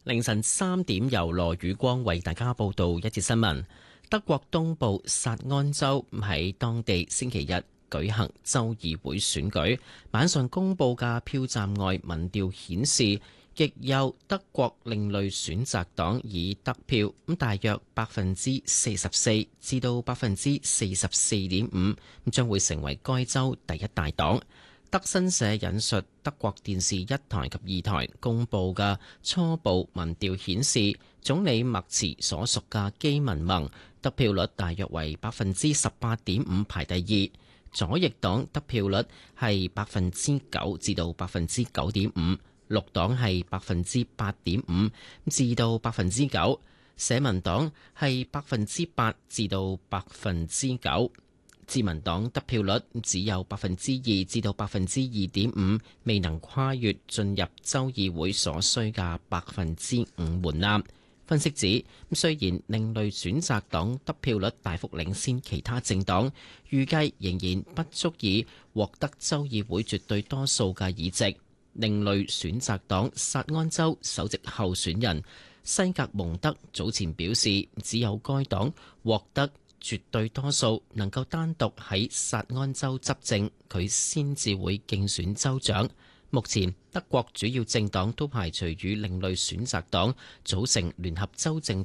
凌晨3點，由羅宇光為大家報道一節新聞。德國東部薩安州喺當地星期日舉行州議會選舉，晚上公佈嘅票站外民調顯示，極右德國另類選擇黨以得票大約44%至到44.5%，將會成為該州第一大黨。德新社引述德國電視1台及2台公佈嘅初步民調顯示，總理默茨所屬嘅基民盟得票率大約為18.5%，排第二。左翼黨得票率係9%至到9.5%，綠黨係8.5%至到9%，社民黨係8%至到9%。自民黨得票率只有2%至到2.5%，未能跨越進入州議會所需嘅5%門檻。分析指，雖然另類選擇黨得票率大幅領先其他政黨，預計仍然不足以獲得州議會絕對多數嘅議席。另類選擇黨薩安州首席候選人西格蒙德早前表示，只有該黨獲得絕對多數，能夠單獨喺薩安州執政，佢先至會競選州長。目前德國主要政黨都排除與另類選擇黨組成聯合州政